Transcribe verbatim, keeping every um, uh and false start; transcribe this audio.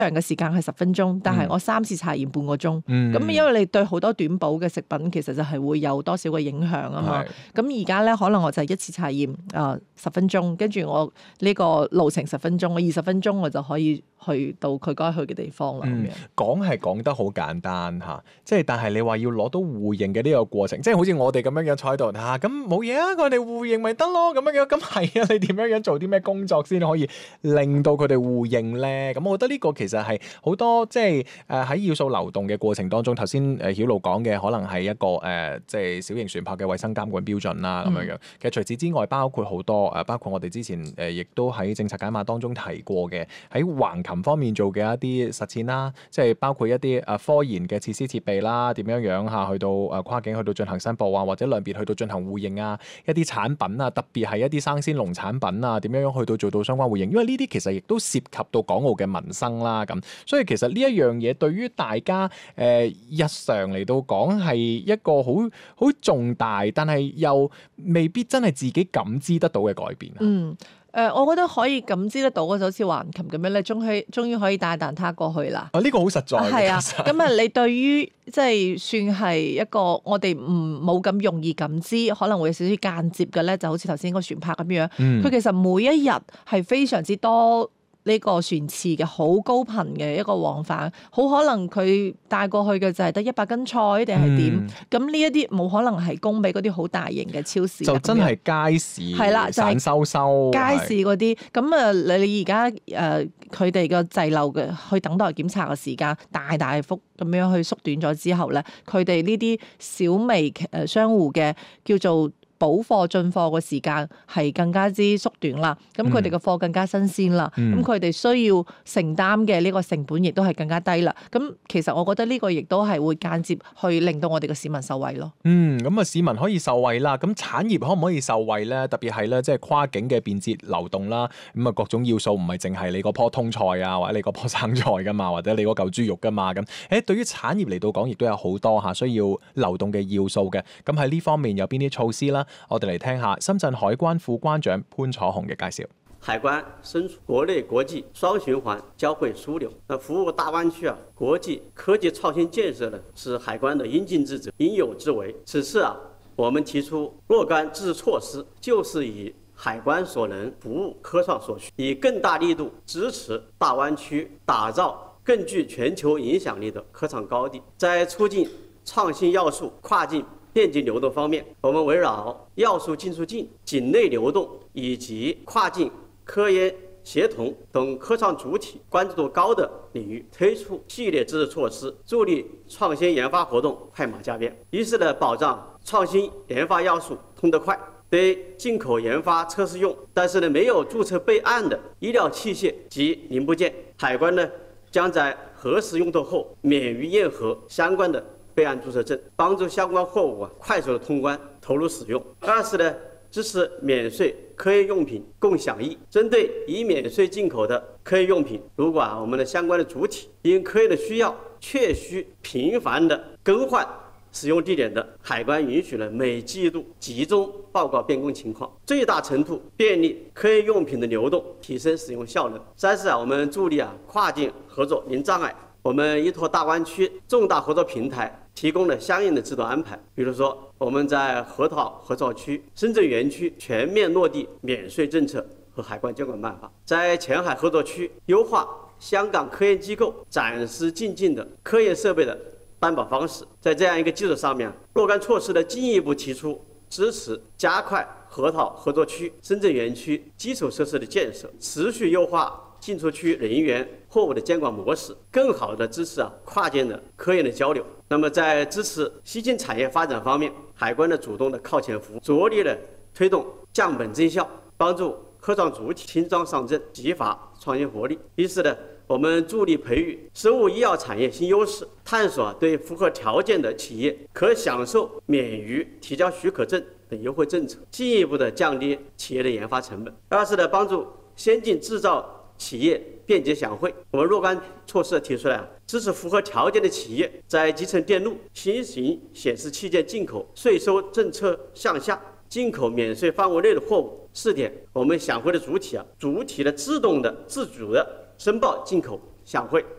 長嘅時間係十分鐘，但係我三次查驗半個鐘。咁、 嗯、 因為你對好多短保嘅食品其實就係會有多少嘅影響啊嘛。咁而家咧可能我就係一次查驗啊十分鐘，跟住我呢個路程十分鐘，我二十分鐘我就可以去到佢該去嘅地方啦。咁、嗯、樣講係講得好簡單嚇，即係但係你話要攞到互認嘅呢個過程，即係好似我哋咁樣樣坐喺度嚇，咁冇嘢啊，我哋互認咪得咯，咁樣樣咁係啊，你點樣樣做啲咩工作先可以令到佢哋互認咧？咁我覺得呢個其實係好多即係誒喺要素流動嘅過程當中，頭先誒曉露講嘅可能係一個誒、呃、即係小型船舶嘅衛生監管標準啦咁樣樣。其實除此之外，包括好多誒，包括我哋之前誒亦都喺政策解碼當中提過嘅，喺橫琴方面做嘅一啲實踐啦，即係包括一啲誒科研嘅設施設備啦，點樣樣嚇去到誒跨境去到進行申報啊，或者兩邊去到進行互認啊，一啲產品啊，特別係一啲生鮮農產品啊，點樣樣去到做到相關互認，因為呢啲其實亦都涉及到港澳嘅民生啦，咁所以其實呢一樣嘢對於大家誒、呃、日常嚟到講係一個好好重大，但係又未必真係自己感知得到嘅改變。 嗯。誒、呃，我覺得可以感知得到嘅就好似橫琴咁樣咧，終於終於可以帶蛋撻過去啦。 啊，呢、這個好實在。係啊，咁啊，你對於即係算係一個我哋唔冇咁容易感知，可能會有少少間接嘅咧，就好似頭先個船舶咁樣。佢、嗯、其實每一日係非常之多呢個船次嘅，好高頻嘅一個往返，好可能佢帶過去嘅就係得一百斤菜定係點？咁呢一啲冇可能係供俾嗰啲好大型嘅超市， 就真係街市係啦，散收收街市嗰啲。咁啊，你你而家誒佢哋嘅滯留嘅去等待檢查嘅時間大大幅咁樣去縮短咗之後咧，佢哋呢啲小微誒商戶嘅叫做補貨進貨嘅時間係更加之縮短啦，咁佢哋嘅貨更加新鮮啦，咁佢哋需要承擔嘅呢個成本亦都係更加低啦。咁其實我覺得呢個亦都係會間接去令到我哋嘅市民受惠咯。 嗯，咁啊市民可以受惠啦，咁產業可唔可以受惠咧？特別係咧，即係跨境嘅便捷流動啦，咁啊各種要素唔係淨係你嗰棵通菜啊，或者你嗰棵生菜噶嘛，或者你嗰嚿豬肉噶嘛，咁誒對於產業嚟到講，亦都有好多嚇需要流動嘅要素嘅。咁喺呢方面有邊啲措施啦？我哋嚟聽下深圳海關副關長潘楚紅嘅介紹。 海關身處國內國際雙循環交匯樞紐，那服務大灣區啊，國際科技創新建設呢，是海關的應盡之責、應有之為。此次啊，我們提出若干支持措施，就是以海關所能服務科創所需，以更大力度支持大灣區打造更具全球影響力的科創高地。在促進創新要素跨境便捷流動方面，我們圍繞要素進出境、境內流動以及跨境科研協同等科創主體關注度高的領域，推出系列支持措施，助力創新研發活動快馬加鞭，一是呢保障創新研發要素通得快，對進口研發測試用，但是呢沒有註冊備案的醫療器械及零部件，海關呢將在核實用途後免於驗核相關的備案註冊證，幫助相關貨物啊快速的通關投入使用。二是呢，支持免稅科研用品共享易。針對已免稅進口的科研用品，如果啊我們的相關的主體因科研的需要確需頻繁的更換使用地點的，海關允許呢每季度集中報告變更情況，最大程度便利科研用品的流動，提升使用效能。三是啊，我們助力啊跨境合作零障礙。我們依託大灣區重大合作平台提供了相應的制度安排，比如說我們在河套合作區、深圳園區全面落地免稅政策和海關監管辦法，在前海合作區優化香港科研機構展示進境的科研設備的擔保方式。在這樣一個基礎上面，若干措施的進一步提出支持加快河套合作區、深圳園區基礎設施的建設，持續優化進出區人員貨物的監管模式，更好的支持啊跨境的科研的交流。那麼在支持新興產業發展方面，海關的主動的靠前服務，着力的推動降本增效，幫助科創主體輕裝上陣，激發創新活力。一是呢，我們助力培育生物醫藥產業新優勢，探索對符合條件的企業可享受免於提交許可證等優惠政策，進一步的降低企業的研發成本。二是呢，幫助先進製造企業便捷享會，我們若干措施提出來，支持符合條件的企業在集成電路、新型顯示器件進口稅收政策向下、進口免稅範圍內的貨物試點，我們享會的主體啊，主體的自動的、自主的申報進口享會，